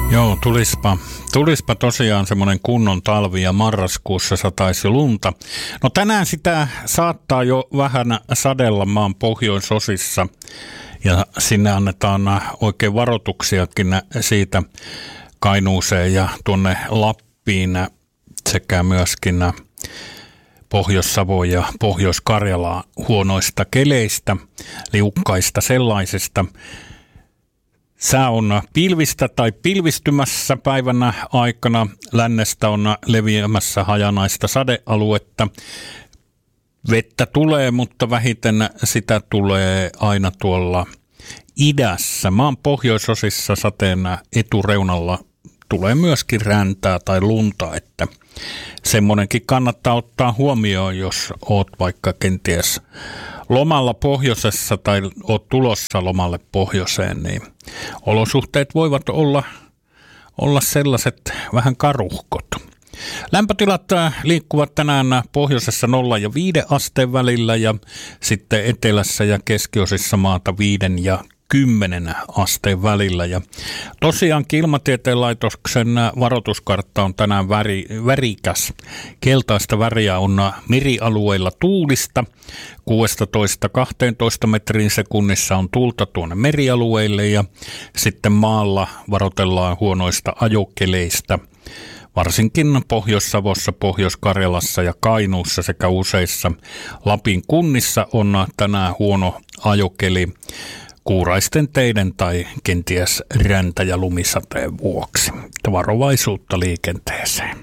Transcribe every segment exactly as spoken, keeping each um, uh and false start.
Joo, tulispa, tulispa tosiaan semmoinen kunnon talvi ja marraskuussa sataisi lunta. No tänään sitä saattaa jo vähän sadella maan pohjoisosissa ja sinne annetaan oikein varoituksiakin siitä Kainuuseen ja tuonne Lappiin sekä myöskin Pohjois-Savoon ja Pohjois-Karjalaan huonoista keleistä, liukkaista sellaisista. Sää on pilvistä tai pilvistymässä päivänä aikana. Lännestä on leviämässä hajanaista sadealuetta. Vettä tulee, mutta vähiten sitä tulee aina tuolla idässä. Maan pohjoisosissa sateen etureunalla tulee myöskin räntää tai lunta, että semmoinenkin kannattaa ottaa huomioon, jos oot vaikka kenties lomalla pohjoisessa tai oot tulossa lomalle pohjoiseen, niin olosuhteet voivat olla, olla sellaiset vähän karuhkot. Lämpötilat liikkuvat tänään pohjoisessa nolla ja viiden asteen välillä ja sitten etelässä ja keskiosissa maata viiden ja kymmenen asteen välillä. Ja tosiaan Ilmatieteen laitoksen varoituskartta on tänään väri, värikäs. Keltaista väriä on merialueilla tuulista. kuusitoista kaksitoista metrin sekunnissa on tuulta tuonne merialueille ja sitten maalla varoitellaan huonoista ajokeleistä. Varsinkin Pohjois-Savossa, Pohjois-Karjalassa ja Kainuussa sekä useissa Lapin kunnissa on tänään huono ajokeli kuuraisten teiden tai kenties räntä- ja lumisateen vuoksi. Varovaisuutta liikenteeseen.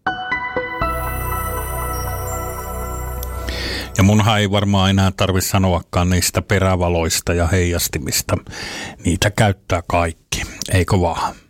Ja munhan ei varmaan enää tarvitse sanoakaan niistä perävaloista ja heijastimista. Niitä käyttää kaikki, eikö vaan?